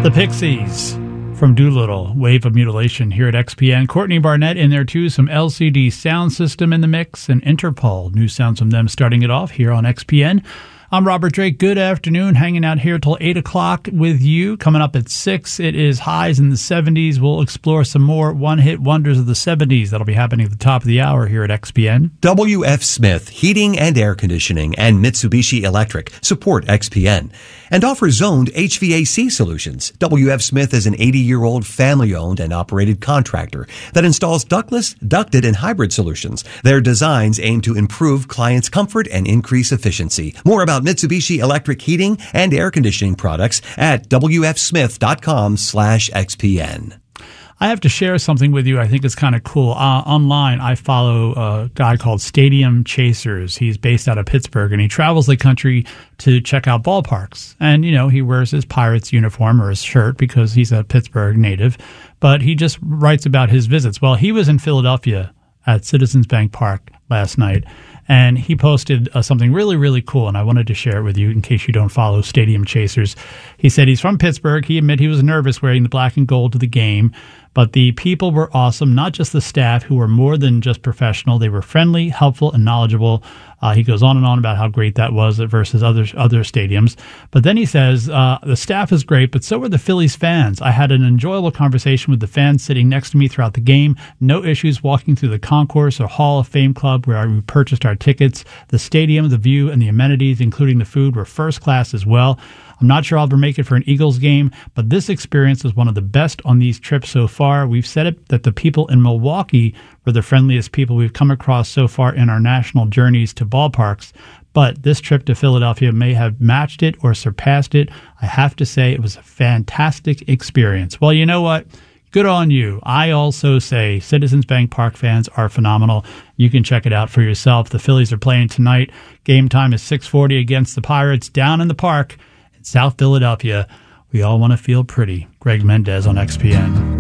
The Pixies from Doolittle, Wave of Mutilation here at XPN. Courtney Barnett in there too, some LCD Sound System in the mix, and Interpol. New sounds from them starting it off here on XPN. I'm Robert Drake. Good afternoon. Hanging out here till 8 o'clock with you. Coming up at 6, it is highs in the 70s. We'll explore some more one-hit wonders of the 70s. That'll be happening at the top of the hour here at XPN. W.F. Smith Heating and Air Conditioning and Mitsubishi Electric support XPN and offer zoned HVAC solutions. W.F. Smith is an 80-year-old family-owned and operated contractor that installs ductless, ducted, and hybrid solutions. Their designs aim to improve clients' comfort and increase efficiency. More about Mitsubishi Electric heating and air conditioning products at wfsmith.com/XPN. I have to share something with you I think is kind of cool. Online, I follow a guy called Stadium Chasers. He's based out of Pittsburgh, and he travels the country to check out ballparks. And, you know, he wears his Pirates uniform or his shirt because he's a Pittsburgh native, but he just writes about his visits. Well, he was in Philadelphia at Citizens Bank Park last night, and he posted something really, really cool, and I wanted to share it with you in case you don't follow Stadium Chasers. He said he's from Pittsburgh. He admitted he was nervous wearing the black and gold to the game, but the people were awesome, not just the staff, who were more than just professional. They were friendly, helpful, and knowledgeable. He goes on and on about how great that was versus other stadiums. But then he says, the staff is great, but so were the Phillies fans. I had an enjoyable conversation with the fans sitting next to me throughout the game. No issues walking through the concourse or Hall of Fame Club where we purchased our tickets. The stadium, the view, and the amenities, including the food, were first class as well. I'm not sure I'll ever make it for an Eagles game, but this experience was one of the best on these trips so far. We've said it that the people in Milwaukee were the friendliest people we've come across so far in our national journeys to ballparks, but this trip to Philadelphia may have matched it or surpassed it. I have to say it was a fantastic experience. Well, you know what? Good on you. I also say Citizens Bank Park fans are phenomenal. You can check it out for yourself. The Phillies are playing tonight. Game time is 6:40 against the Pirates down in the park. South Philadelphia. We all want to feel pretty. Greg Mendez on XPN.